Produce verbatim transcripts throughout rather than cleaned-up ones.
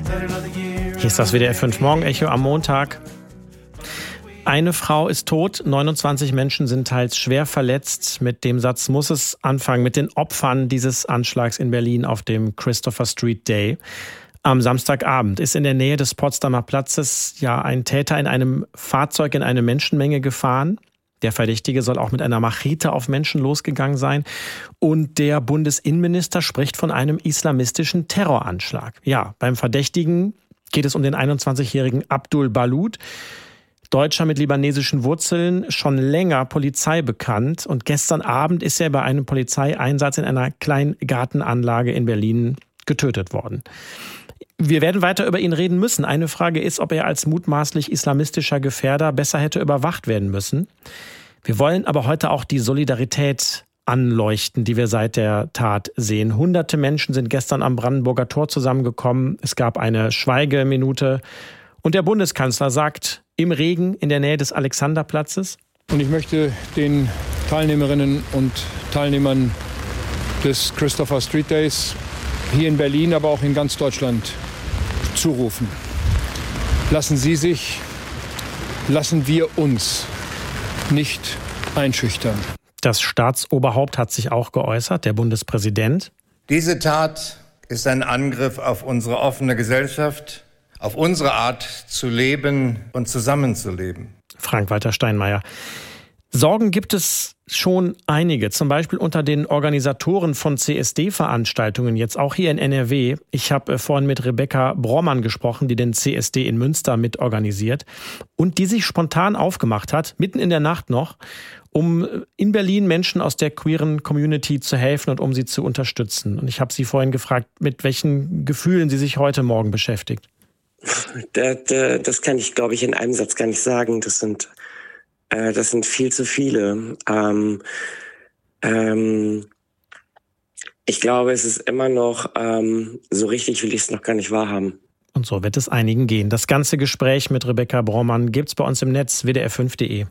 Hier ist das W D R fünf Morgenecho am Montag. Eine Frau ist tot, neunundzwanzig Menschen sind teils schwer verletzt. Mit dem Satz muss es anfangen, mit den Opfern dieses Anschlags in Berlin auf dem Christopher Street Day. Am Samstagabend ist in der Nähe des Potsdamer Platzes ja ein Täter in einem Fahrzeug in eine Menschenmenge gefahren. Der Verdächtige soll auch mit einer Machete auf Menschen losgegangen sein. Und der Bundesinnenminister spricht von einem islamistischen Terroranschlag. Ja, beim Verdächtigen geht es um den einundzwanzigjährigen Abdul Balut. Deutscher mit libanesischen Wurzeln, schon länger Polizei bekannt. Und gestern Abend ist er bei einem Polizeieinsatz in einer kleinen Gartenanlage in Berlin getötet worden. Wir werden weiter über ihn reden müssen. Eine Frage ist, ob er als mutmaßlich islamistischer Gefährder besser hätte überwacht werden müssen. Wir wollen aber heute auch die Solidarität anleuchten, die wir seit der Tat sehen. Hunderte Menschen sind gestern am Brandenburger Tor zusammengekommen. Es gab eine Schweigeminute. Und der Bundeskanzler sagt, im Regen in der Nähe des Alexanderplatzes: Und ich möchte den Teilnehmerinnen und Teilnehmern des Christopher Street Days hier in Berlin, aber auch in ganz Deutschland zurufen: Lassen Sie sich, lassen wir uns nicht einschüchtern. Das Staatsoberhaupt hat sich auch geäußert, der Bundespräsident. Diese Tat ist ein Angriff auf unsere offene Gesellschaft, auf unsere Art zu leben und zusammenzuleben. Frank-Walter Steinmeier. Sorgen gibt es schon einige, zum Beispiel unter den Organisatoren von C S D-Veranstaltungen, jetzt auch hier in N R W. Ich habe vorhin mit Rebecca Brommann gesprochen, die den C S D in Münster mitorganisiert und die sich spontan aufgemacht hat, mitten in der Nacht noch, um in Berlin Menschen aus der queeren Community zu helfen und um sie zu unterstützen. Und ich habe sie vorhin gefragt, mit welchen Gefühlen sie sich heute Morgen beschäftigt. Das kann ich, glaube ich, in einem Satz gar nicht sagen. Das sind Das sind viel zu viele. Ähm, ähm, ich glaube, es ist immer noch, ähm, so richtig will ich es noch gar nicht wahrhaben. Und so wird es einigen gehen. Das ganze Gespräch mit Rebecca Brommann gibt's bei uns im Netz w d r fünf punkt d e.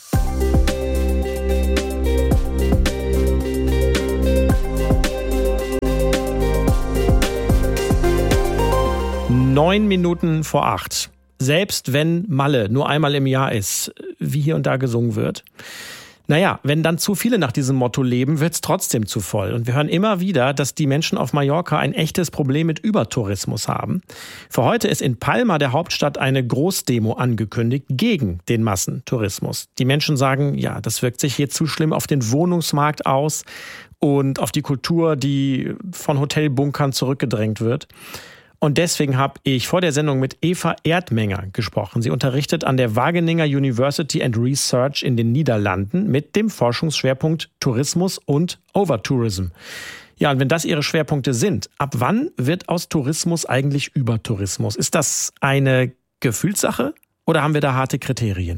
Neun Minuten vor acht. Selbst wenn Malle nur einmal im Jahr ist, wie hier und da gesungen wird. Naja, wenn dann zu viele nach diesem Motto leben, wird's trotzdem zu voll. Und wir hören immer wieder, dass die Menschen auf Mallorca ein echtes Problem mit Übertourismus haben. Für heute ist in Palma, der Hauptstadt, eine Großdemo angekündigt gegen den Massentourismus. Die Menschen sagen, ja, das wirkt sich hier zu schlimm auf den Wohnungsmarkt aus und auf die Kultur, die von Hotelbunkern zurückgedrängt wird. Und deswegen habe ich vor der Sendung mit Eva Erdmenger gesprochen. Sie unterrichtet an der Wageninger University and Research in den Niederlanden mit dem Forschungsschwerpunkt Tourismus und Overtourism. Ja, und wenn das Ihre Schwerpunkte sind, ab wann wird aus Tourismus eigentlich Übertourismus? Ist das eine Gefühlssache oder haben wir da harte Kriterien?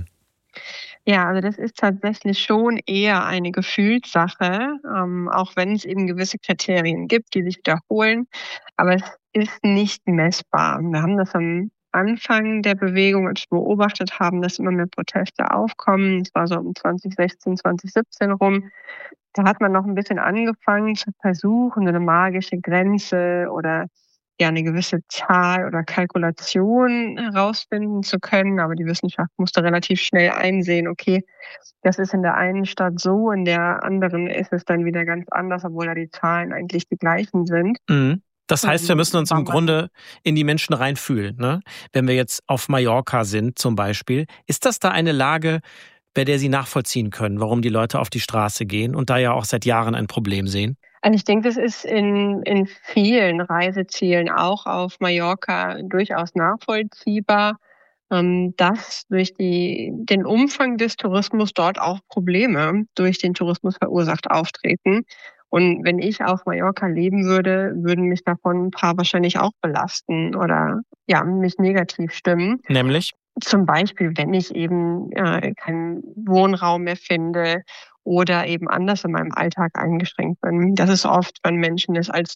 Ja, also das ist tatsächlich schon eher eine Gefühlssache, ähm, auch wenn es eben gewisse Kriterien gibt, die sich wiederholen. Aber es ist nicht messbar. Wir haben das am Anfang der Bewegung, als wir beobachtet haben, dass immer mehr Proteste aufkommen. Das war so um zwanzig sechzehn, zwanzig siebzehn rum. Da hat man noch ein bisschen angefangen zu versuchen, so eine magische Grenze oder ja eine gewisse Zahl oder Kalkulation herausfinden zu können. Aber die Wissenschaft musste relativ schnell einsehen, okay, das ist in der einen Stadt so, in der anderen ist es dann wieder ganz anders, obwohl da die Zahlen eigentlich die gleichen sind. Mhm. Das heißt, wir müssen uns im Grunde in die Menschen reinfühlen, ne? Wenn wir jetzt auf Mallorca sind zum Beispiel, ist das da eine Lage, bei der Sie nachvollziehen können, warum die Leute auf die Straße gehen und da ja auch seit Jahren ein Problem sehen? Also ich denke, das ist in, in vielen Reisezielen auch auf Mallorca durchaus nachvollziehbar, ähm, dass durch die, den Umfang des Tourismus dort auch Probleme durch den Tourismus verursacht auftreten. Und wenn ich auf Mallorca leben würde, würden mich davon ein paar wahrscheinlich auch belasten oder ja mich negativ stimmen. Nämlich? Zum Beispiel, wenn ich eben äh, keinen Wohnraum mehr finde oder eben anders in meinem Alltag eingeschränkt bin. Das ist oft, wenn Menschen es als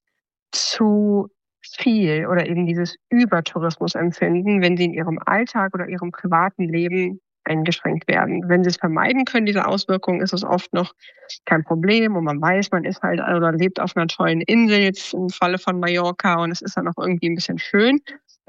zu viel oder eben dieses Übertourismus empfinden, wenn sie in ihrem Alltag oder ihrem privaten Leben eingeschränkt werden. Wenn sie es vermeiden können, diese Auswirkungen, ist es oft noch kein Problem und man weiß, man ist halt oder lebt auf einer tollen Insel, jetzt im Falle von Mallorca, und es ist dann auch irgendwie ein bisschen schön.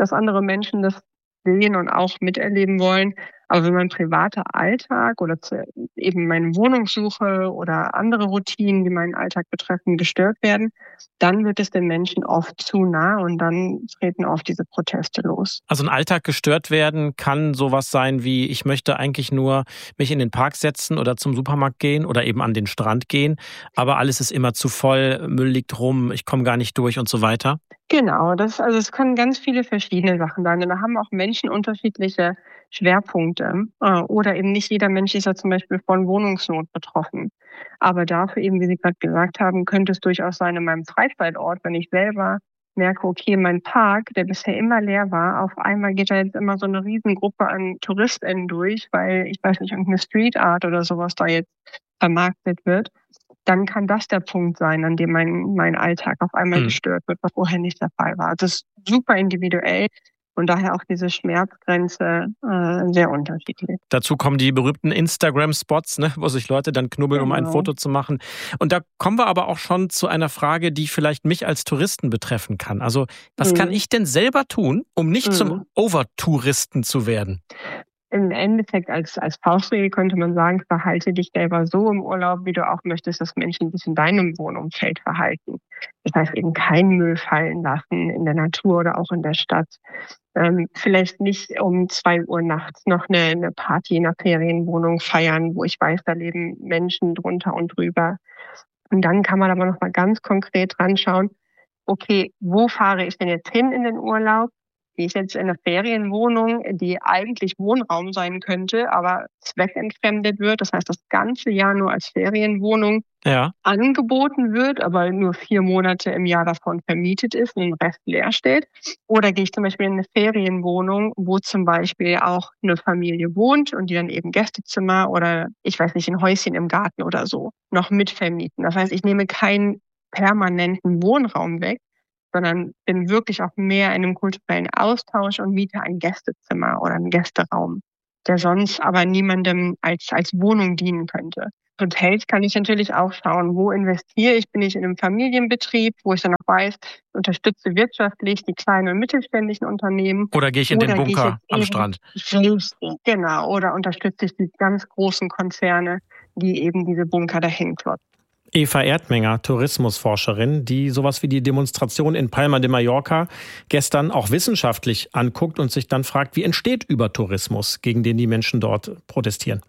dass andere Menschen das sehen und auch miterleben wollen. Aber wenn mein privater Alltag oder zu, eben meine Wohnungssuche oder andere Routinen, die meinen Alltag betreffen, gestört werden, dann wird es den Menschen oft zu nah und dann treten oft diese Proteste los. Also ein Alltag gestört werden kann sowas sein wie, ich möchte eigentlich nur mich in den Park setzen oder zum Supermarkt gehen oder eben an den Strand gehen, aber alles ist immer zu voll, Müll liegt rum, ich komme gar nicht durch und so weiter. Genau, das, also es können ganz viele verschiedene Sachen sein. Und da haben auch Menschen unterschiedliche Schwerpunkte. Oder eben nicht jeder Mensch ist ja zum Beispiel von Wohnungsnot betroffen. Aber dafür eben, wie Sie gerade gesagt haben, könnte es durchaus sein in meinem Freizeitort, wenn ich selber merke, okay, mein Park, der bisher immer leer war, auf einmal geht da jetzt immer so eine Riesengruppe an TouristInnen durch, weil, ich weiß nicht, irgendeine Street Art oder sowas da jetzt vermarktet wird. Dann kann das der Punkt sein, an dem mein, mein Alltag auf einmal mhm. gestört wird, was vorher nicht der Fall war. Das ist super individuell und daher auch diese Schmerzgrenze äh, sehr unterschiedlich. Dazu kommen die berühmten Instagram-Spots, ne, wo sich Leute dann knubbeln, genau. um ein Foto zu machen. Und da kommen wir aber auch schon zu einer Frage, die vielleicht mich als Touristen betreffen kann. Also was mhm. kann ich denn selber tun, um nicht mhm. zum Overtouristen zu werden? Im Endeffekt als, als Faustregel könnte man sagen, verhalte dich selber so im Urlaub, wie du auch möchtest, dass Menschen sich in deinem Wohnumfeld verhalten. Das heißt eben kein Müll fallen lassen in der Natur oder auch in der Stadt. Ähm, vielleicht nicht um zwei Uhr nachts noch eine, eine Party in einer Ferienwohnung feiern, wo ich weiß, da leben Menschen drunter und drüber. Und dann kann man aber noch mal ganz konkret dran schauen, okay, wo fahre ich denn jetzt hin in den Urlaub? Gehe ich jetzt in eine Ferienwohnung, die eigentlich Wohnraum sein könnte, aber zweckentfremdet wird. Das heißt, das ganze Jahr nur als Ferienwohnung ja. angeboten wird, aber nur vier Monate im Jahr davon vermietet ist und den Rest leer steht. Oder gehe ich zum Beispiel in eine Ferienwohnung, wo zum Beispiel auch eine Familie wohnt und die dann eben Gästezimmer oder, ich weiß nicht, ein Häuschen im Garten oder so noch mitvermieten. Das heißt, ich nehme keinen permanenten Wohnraum weg, sondern bin wirklich auch mehr in einem kulturellen Austausch und miete ein Gästezimmer oder einen Gästeraum, der sonst aber niemandem als, als Wohnung dienen könnte. Hotels kann ich natürlich auch schauen, wo investiere ich? Bin ich in einem Familienbetrieb, wo ich dann auch weiß, ich unterstütze wirtschaftlich die kleinen und mittelständischen Unternehmen. Oder gehe ich in den Bunker am Strand? Genau, oder unterstütze ich die ganz großen Konzerne, die eben diese Bunker dahin kloppen. Eva Erdmenger, Tourismusforscherin, die sowas wie die Demonstration in Palma de Mallorca gestern auch wissenschaftlich anguckt und sich dann fragt, wie entsteht Übertourismus, gegen den die Menschen dort protestieren.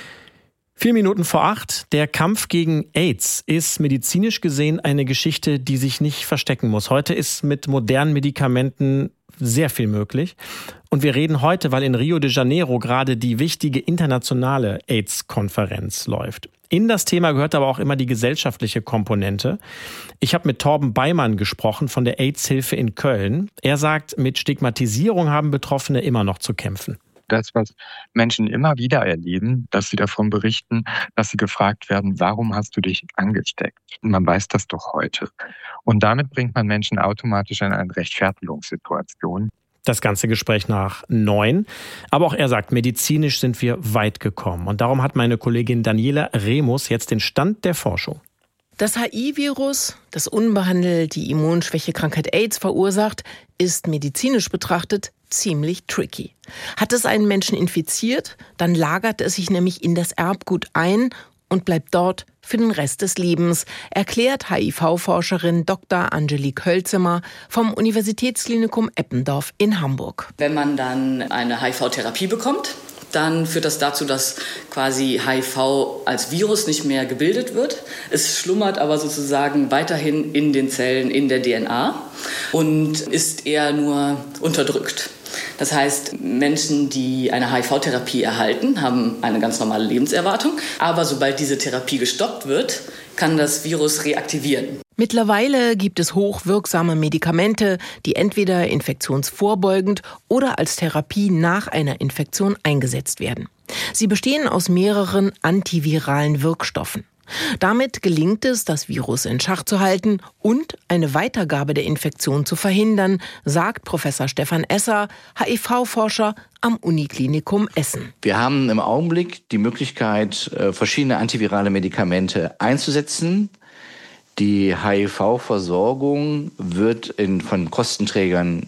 Vier Minuten vor acht. Der Kampf gegen AIDS ist medizinisch gesehen eine Geschichte, die sich nicht verstecken muss. Heute ist mit modernen Medikamenten sehr viel möglich. Und wir reden heute, weil in Rio de Janeiro gerade die wichtige internationale AIDS-Konferenz läuft. In das Thema gehört aber auch immer die gesellschaftliche Komponente. Ich habe mit Torben Beimann gesprochen von der AIDS-Hilfe in Köln. Er sagt, mit Stigmatisierung haben Betroffene immer noch zu kämpfen. Das, was Menschen immer wieder erleben, dass sie davon berichten, dass sie gefragt werden, warum hast du dich angesteckt? Und man weiß das doch heute. Und damit bringt man Menschen automatisch in eine Rechtfertigungssituation. Das ganze Gespräch nach neun. Aber auch er sagt, medizinisch sind wir weit gekommen. Und darum hat meine Kollegin Daniela Remus jetzt den Stand der Forschung. Das H I V-Virus, das unbehandelt die Immunschwächekrankheit AIDS verursacht, ist medizinisch betrachtet ziemlich tricky. Hat es einen Menschen infiziert, dann lagert es sich nämlich in das Erbgut ein und bleibt dort für den Rest des Lebens, erklärt H I V-Forscherin Doktor Angelique Hölzemer vom Universitätsklinikum Eppendorf in Hamburg. Wenn man dann eine H I V-Therapie bekommt, dann führt das dazu, dass quasi H I V als Virus nicht mehr gebildet wird. Es schlummert aber sozusagen weiterhin in den Zellen, in der D N A und ist eher nur unterdrückt. Das heißt, Menschen, die eine H I V-Therapie erhalten, haben eine ganz normale Lebenserwartung. Aber sobald diese Therapie gestoppt wird, kann das Virus reaktivieren. Mittlerweile gibt es hochwirksame Medikamente, die entweder infektionsvorbeugend oder als Therapie nach einer Infektion eingesetzt werden. Sie bestehen aus mehreren antiviralen Wirkstoffen. Damit gelingt es, das Virus in Schach zu halten und eine Weitergabe der Infektion zu verhindern, sagt Professor Stefan Esser, H I V-Forscher am Uniklinikum Essen. Wir haben im Augenblick die Möglichkeit, verschiedene antivirale Medikamente einzusetzen. Die H I V-Versorgung wird in, von Kostenträgern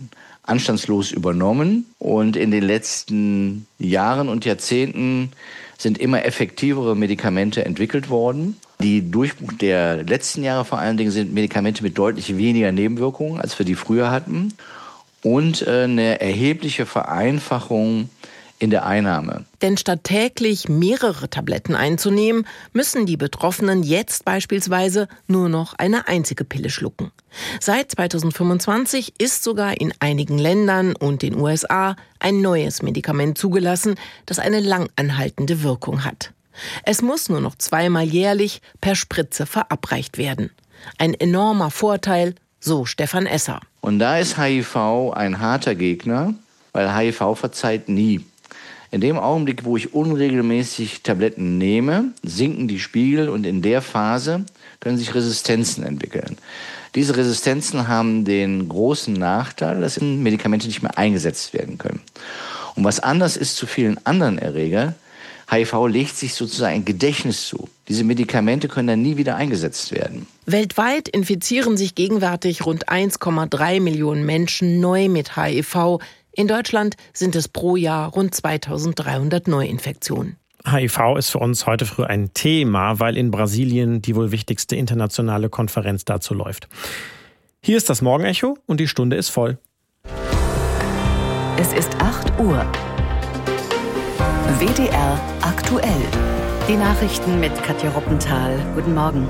anstandslos übernommen. Und in den letzten Jahren und Jahrzehnten sind immer effektivere Medikamente entwickelt worden. Die Durchbruch der letzten Jahre vor allen Dingen sind Medikamente mit deutlich weniger Nebenwirkungen, als wir die früher hatten. Und eine erhebliche Vereinfachung in der Einnahme. Denn statt täglich mehrere Tabletten einzunehmen, müssen die Betroffenen jetzt beispielsweise nur noch eine einzige Pille schlucken. Seit zweitausendfünfundzwanzig ist sogar in einigen Ländern und den U S A ein neues Medikament zugelassen, das eine langanhaltende Wirkung hat. Es muss nur noch zweimal jährlich per Spritze verabreicht werden. Ein enormer Vorteil, so Stefan Esser. Und da ist H I V ein harter Gegner, weil H I V verzeiht nie. In dem Augenblick, wo ich unregelmäßig Tabletten nehme, sinken die Spiegel und in der Phase können sich Resistenzen entwickeln. Diese Resistenzen haben den großen Nachteil, dass Medikamente nicht mehr eingesetzt werden können. Und was anders ist zu vielen anderen Erregern, H I V legt sich sozusagen ein Gedächtnis zu. Diese Medikamente können dann nie wieder eingesetzt werden. Weltweit infizieren sich gegenwärtig rund eins Komma drei Millionen Menschen neu mit H I V. In Deutschland sind es pro Jahr rund zweitausenddreihundert Neuinfektionen. H I V ist für uns heute früh ein Thema, weil in Brasilien die wohl wichtigste internationale Konferenz dazu läuft. Hier ist das Morgenecho und die Stunde ist voll. Es ist acht Uhr. W D R aktuell. Die Nachrichten mit Katja Ruppenthal. Guten Morgen.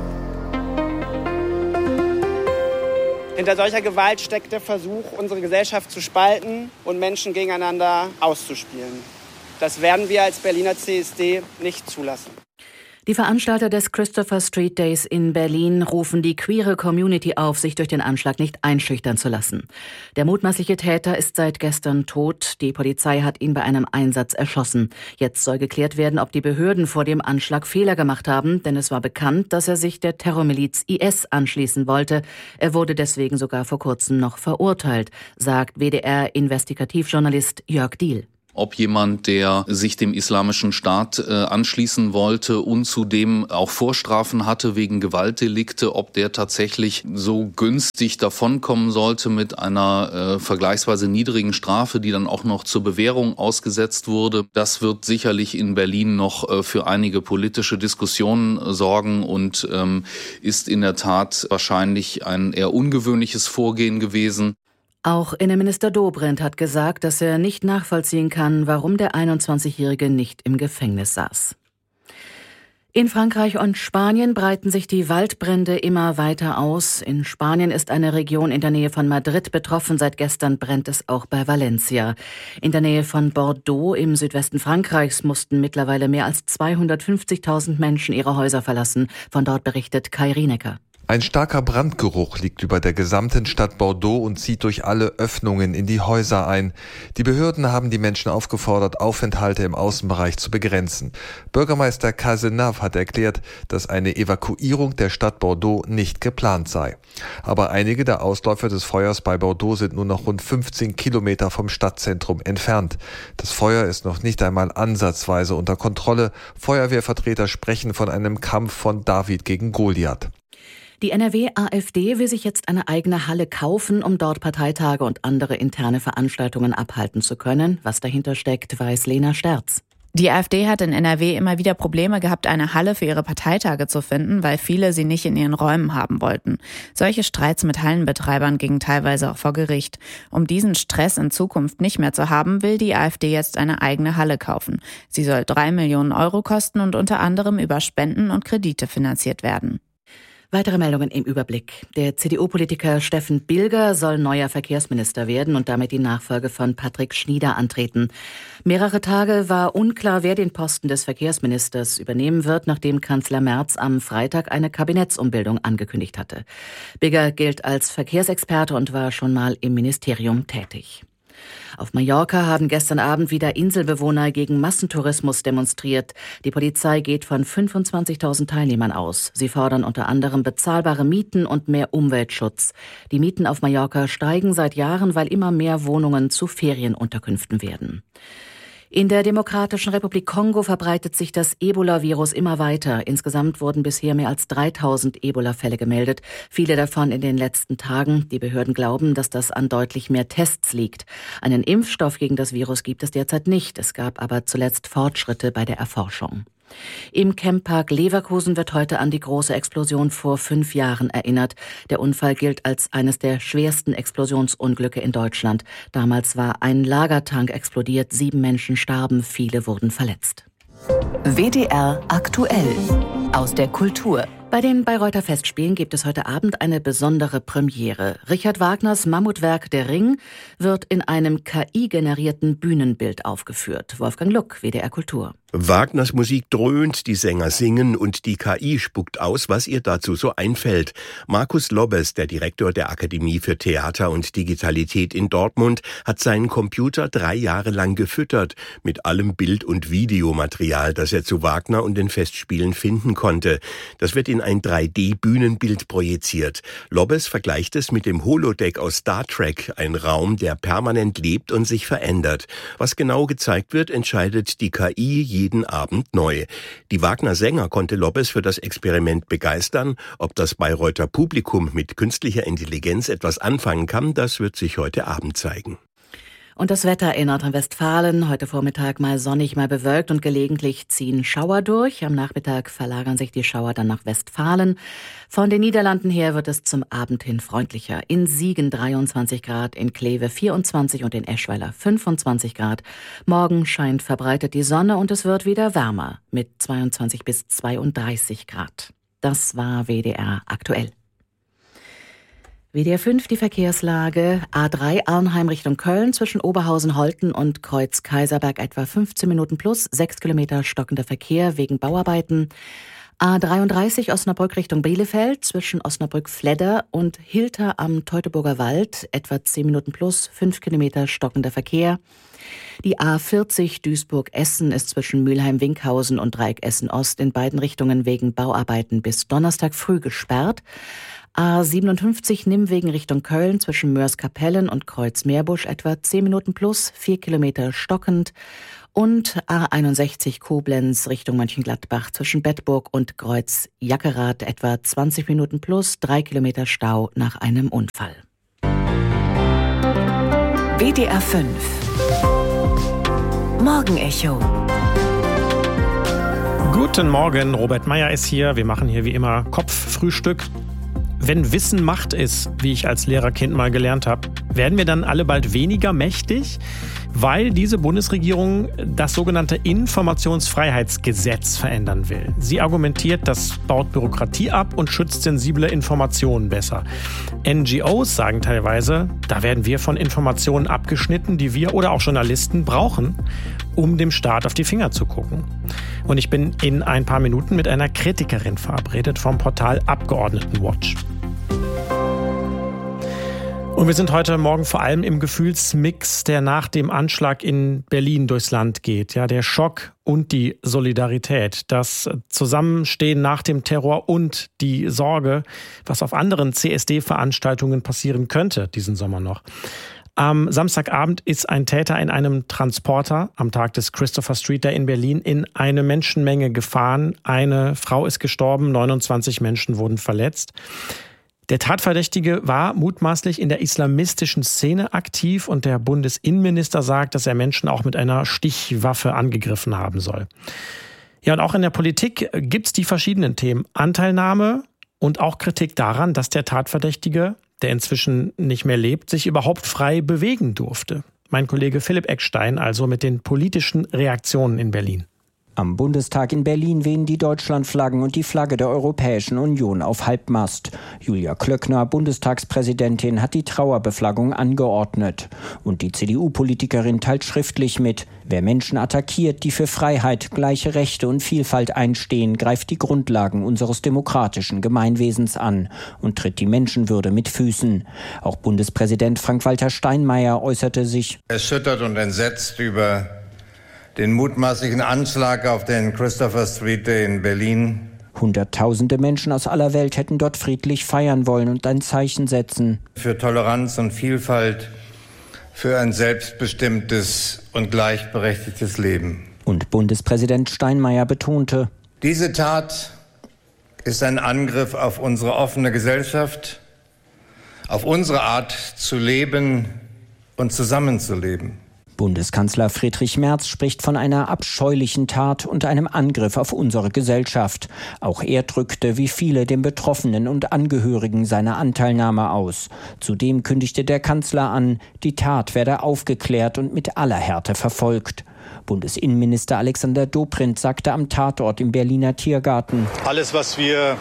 Hinter solcher Gewalt steckt der Versuch, unsere Gesellschaft zu spalten und Menschen gegeneinander auszuspielen. Das werden wir als Berliner C S D nicht zulassen. Die Veranstalter des Christopher Street Days in Berlin rufen die queere Community auf, sich durch den Anschlag nicht einschüchtern zu lassen. Der mutmaßliche Täter ist seit gestern tot. Die Polizei hat ihn bei einem Einsatz erschossen. Jetzt soll geklärt werden, ob die Behörden vor dem Anschlag Fehler gemacht haben, denn es war bekannt, dass er sich der Terrormiliz I S anschließen wollte. Er wurde deswegen sogar vor kurzem noch verurteilt, sagt W D R-Investigativjournalist Jörg Diehl. Ob jemand, der sich dem Islamischen Staat äh, anschließen wollte und zudem auch Vorstrafen hatte wegen Gewaltdelikte, ob der tatsächlich so günstig davonkommen sollte mit einer äh, vergleichsweise niedrigen Strafe, die dann auch noch zur Bewährung ausgesetzt wurde. Das wird sicherlich in Berlin noch äh, für einige politische Diskussionen äh, sorgen und ähm, ist in der Tat wahrscheinlich ein eher ungewöhnliches Vorgehen gewesen. Auch Innenminister Dobrindt hat gesagt, dass er nicht nachvollziehen kann, warum der einundzwanzigjährige nicht im Gefängnis saß. In Frankreich und Spanien breiten sich die Waldbrände immer weiter aus. In Spanien ist eine Region in der Nähe von Madrid betroffen. Seit gestern brennt es auch bei Valencia. In der Nähe von Bordeaux im Südwesten Frankreichs mussten mittlerweile mehr als zweihundertfünfzigtausend Menschen ihre Häuser verlassen. Von dort berichtet Kai Rienecker. Ein starker Brandgeruch liegt über der gesamten Stadt Bordeaux und zieht durch alle Öffnungen in die Häuser ein. Die Behörden haben die Menschen aufgefordert, Aufenthalte im Außenbereich zu begrenzen. Bürgermeister Cazenave hat erklärt, dass eine Evakuierung der Stadt Bordeaux nicht geplant sei. Aber einige der Ausläufer des Feuers bei Bordeaux sind nur noch rund fünfzehn Kilometer vom Stadtzentrum entfernt. Das Feuer ist noch nicht einmal ansatzweise unter Kontrolle. Feuerwehrvertreter sprechen von einem Kampf von David gegen Goliath. Die N R W-AfD will sich jetzt eine eigene Halle kaufen, um dort Parteitage und andere interne Veranstaltungen abhalten zu können. Was dahinter steckt, weiß Lena Sterz. Die AfD hat in N R W immer wieder Probleme gehabt, eine Halle für ihre Parteitage zu finden, weil viele sie nicht in ihren Räumen haben wollten. Solche Streits mit Hallenbetreibern gingen teilweise auch vor Gericht. Um diesen Stress in Zukunft nicht mehr zu haben, will die AfD jetzt eine eigene Halle kaufen. Sie soll drei Millionen Euro kosten und unter anderem über Spenden und Kredite finanziert werden. Weitere Meldungen im Überblick. Der C D U-Politiker Steffen Bilger soll neuer Verkehrsminister werden und damit die Nachfolge von Patrick Schnieder antreten. Mehrere Tage war unklar, wer den Posten des Verkehrsministers übernehmen wird, nachdem Kanzler Merz am Freitag eine Kabinettsumbildung angekündigt hatte. Bilger gilt als Verkehrsexperte und war schon mal im Ministerium tätig. Auf Mallorca haben gestern Abend wieder Inselbewohner gegen Massentourismus demonstriert. Die Polizei geht von fünfundzwanzigtausend Teilnehmern aus. Sie fordern unter anderem bezahlbare Mieten und mehr Umweltschutz. Die Mieten auf Mallorca steigen seit Jahren, weil immer mehr Wohnungen zu Ferienunterkünften werden. In der Demokratischen Republik Kongo verbreitet sich das Ebola-Virus immer weiter. Insgesamt wurden bisher mehr als dreitausend Ebola-Fälle gemeldet, viele davon in den letzten Tagen. Die Behörden glauben, dass das an deutlich mehr Tests liegt. Einen Impfstoff gegen das Virus gibt es derzeit nicht. Es gab aber zuletzt Fortschritte bei der Erforschung. Im Camppark Leverkusen wird heute an die große Explosion vor fünf Jahren erinnert. Der Unfall gilt als eines der schwersten Explosionsunglücke in Deutschland. Damals war ein Lagertank explodiert, sieben Menschen starben, viele wurden verletzt. W D R aktuell aus der Kultur. Bei den Bayreuther Festspielen gibt es heute Abend eine besondere Premiere. Richard Wagners Mammutwerk Der Ring wird in einem K I-generierten Bühnenbild aufgeführt. Wolfgang Luck, W D R Kultur. Wagners Musik dröhnt, die Sänger singen und die K I spuckt aus, was ihr dazu so einfällt. Markus Lobbes, der Direktor der Akademie für Theater und Digitalität in Dortmund, hat seinen Computer drei Jahre lang gefüttert mit allem Bild- und Videomaterial, das er zu Wagner und den Festspielen finden konnte. Das wird in ein drei D Bühnenbild projiziert. Lobbes vergleicht es mit dem Holodeck aus Star Trek, ein Raum, der permanent lebt und sich verändert. Was genau gezeigt wird, entscheidet die K I jeden Abend neu. Die Wagner-Sänger konnte Lobbes für das Experiment begeistern. Ob das Bayreuther Publikum mit künstlicher Intelligenz etwas anfangen kann, das wird sich heute Abend zeigen. Und das Wetter in Nordrhein-Westfalen, heute Vormittag mal sonnig, mal bewölkt und gelegentlich ziehen Schauer durch. Am Nachmittag verlagern sich die Schauer dann nach Westfalen. Von den Niederlanden her wird es zum Abend hin freundlicher. In Siegen dreiundzwanzig Grad, in Kleve vierundzwanzig und in Eschweiler fünfundzwanzig Grad. Morgen scheint verbreitet die Sonne und es wird wieder wärmer mit zweiundzwanzig bis zweiunddreißig Grad. Das war W D R aktuell. W D R fünf, die Verkehrslage. A drei Arnheim Richtung Köln zwischen Oberhausen-Holten und Kreuz-Kaiserberg etwa fünfzehn Minuten plus, sechs Kilometer stockender Verkehr wegen Bauarbeiten. A dreiunddreißig Osnabrück Richtung Bielefeld zwischen Osnabrück-Fledder und Hilter am Teutoburger Wald etwa zehn Minuten plus, fünf Kilometer stockender Verkehr. Die A vierzig Duisburg-Essen ist zwischen Mülheim-Winkhausen und Dreieck Essen-Ost in beiden Richtungen wegen Bauarbeiten bis Donnerstag früh gesperrt. A siebenundfünfzig Nimwegen Richtung Köln zwischen Mörs-Kapellen und Kreuz-Meerbusch etwa zehn Minuten plus, vier Kilometer stockend. Und A einundsechzig Koblenz Richtung Mönchengladbach zwischen Bedburg und Kreuz-Jackerath etwa zwanzig Minuten plus, drei Kilometer Stau nach einem Unfall. W D R fünf Morgenecho. Guten Morgen, Robert Meyer ist hier. Wir machen hier wie immer Kopffrühstück. Wenn Wissen Macht ist, wie ich als Lehrerkind mal gelernt habe, werden wir dann alle bald weniger mächtig, weil diese Bundesregierung das sogenannte Informationsfreiheitsgesetz verändern will. Sie argumentiert, das baut Bürokratie ab und schützt sensible Informationen besser. N G Os sagen teilweise, da werden wir von Informationen abgeschnitten, die wir oder auch Journalisten brauchen, um dem Staat auf die Finger zu gucken. Und ich bin in ein paar Minuten mit einer Kritikerin verabredet vom Portal Abgeordnetenwatch. Und wir sind heute Morgen vor allem im Gefühlsmix, der nach dem Anschlag in Berlin durchs Land geht. Ja, der Schock und die Solidarität, das Zusammenstehen nach dem Terror und die Sorge, was auf anderen C S D-Veranstaltungen passieren könnte diesen Sommer noch. Am Samstagabend ist ein Täter in einem Transporter am Tag des Christopher Street Day in Berlin in eine Menschenmenge gefahren. Eine Frau ist gestorben, neunundzwanzig Menschen wurden verletzt. Der Tatverdächtige war mutmaßlich in der islamistischen Szene aktiv und der Bundesinnenminister sagt, dass er Menschen auch mit einer Stichwaffe angegriffen haben soll. Ja, und auch in der Politik gibt's die verschiedenen Themen. Anteilnahme und auch Kritik daran, dass der Tatverdächtige, der inzwischen nicht mehr lebt, sich überhaupt frei bewegen durfte. Mein Kollege Philipp Eckstein also mit den politischen Reaktionen in Berlin. Am Bundestag in Berlin wehen die Deutschlandflaggen und die Flagge der Europäischen Union auf Halbmast. Julia Klöckner, Bundestagspräsidentin, hat die Trauerbeflaggung angeordnet. Und die C D U-Politikerin teilt schriftlich mit: Wer Menschen attackiert, die für Freiheit, gleiche Rechte und Vielfalt einstehen, greift die Grundlagen unseres demokratischen Gemeinwesens an und tritt die Menschenwürde mit Füßen. Auch Bundespräsident Frank-Walter Steinmeier äußerte sich erschüttert und entsetzt über den mutmaßlichen Anschlag auf den Christopher Street Day in Berlin. Hunderttausende Menschen aus aller Welt hätten dort friedlich feiern wollen und ein Zeichen setzen. Für Toleranz und Vielfalt, für ein selbstbestimmtes und gleichberechtigtes Leben. Und Bundespräsident Steinmeier betonte: Diese Tat ist ein Angriff auf unsere offene Gesellschaft, auf unsere Art zu leben und zusammenzuleben. Bundeskanzler Friedrich Merz spricht von einer abscheulichen Tat und einem Angriff auf unsere Gesellschaft. Auch er drückte wie viele den Betroffenen und Angehörigen seine Anteilnahme aus. Zudem kündigte der Kanzler an, die Tat werde aufgeklärt und mit aller Härte verfolgt. Bundesinnenminister Alexander Dobrindt sagte am Tatort im Berliner Tiergarten: Alles, was wir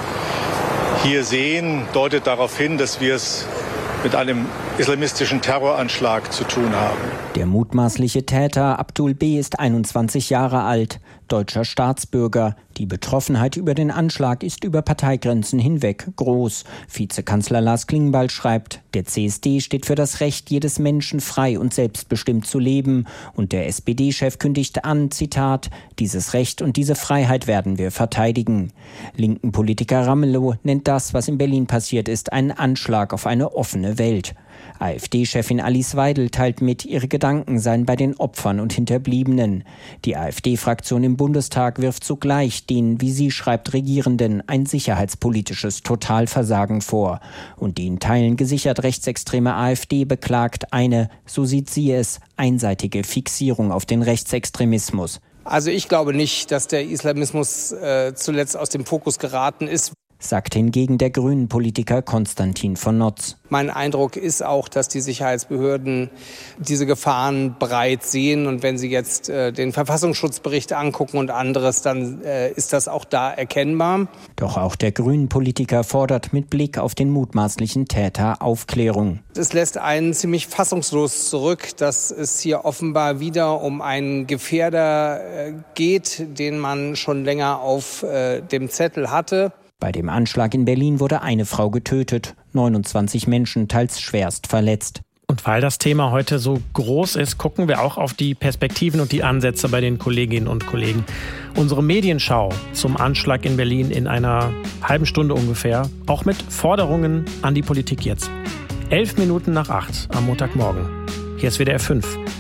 hier sehen, deutet darauf hin, dass wir es mit einem islamistischen Terroranschlag zu tun haben. Der mutmaßliche Täter Abdul B. ist einundzwanzig Jahre alt, deutscher Staatsbürger. Die Betroffenheit über den Anschlag ist über Parteigrenzen hinweg groß. Vizekanzler Lars Klingbeil schreibt: Der C S D steht für das Recht jedes Menschen, frei und selbstbestimmt zu leben. Und der S P D-Chef kündigt an, Zitat: Dieses Recht und diese Freiheit werden wir verteidigen. Linken Politiker Ramelow nennt das, was in Berlin passiert ist, einen Anschlag auf eine offene Welt. AfD-Chefin Alice Weidel teilt mit, ihre Gedanken seien bei den Opfern und Hinterbliebenen. Die AfD-Fraktion im Bundestag wirft zugleich den, wie sie schreibt, Regierenden ein sicherheitspolitisches Totalversagen vor. Und die in Teilen gesichert rechtsextreme AfD beklagt eine, so sieht sie es, einseitige Fixierung auf den Rechtsextremismus. Also ich glaube nicht, dass der Islamismus äh, zuletzt aus dem Fokus geraten ist, sagt hingegen der Grünen-Politiker Konstantin von Notz. Mein Eindruck ist auch, dass die Sicherheitsbehörden diese Gefahren breit sehen. Und wenn sie jetzt äh, den Verfassungsschutzbericht angucken und anderes, dann äh, ist das auch da erkennbar. Doch auch der Grünen-Politiker fordert mit Blick auf den mutmaßlichen Täter Aufklärung. Es lässt einen ziemlich fassungslos zurück, dass es hier offenbar wieder um einen Gefährder äh, geht, den man schon länger auf äh, dem Zettel hatte. Bei dem Anschlag in Berlin wurde eine Frau getötet, neunundzwanzig Menschen teils schwerst verletzt. Und weil das Thema heute so groß ist, gucken wir auch auf die Perspektiven und die Ansätze bei den Kolleginnen und Kollegen. Unsere Medienschau zum Anschlag in Berlin in einer halben Stunde ungefähr, auch mit Forderungen an die Politik jetzt. Elf Minuten nach acht am Montagmorgen. Hier ist W D R fünf.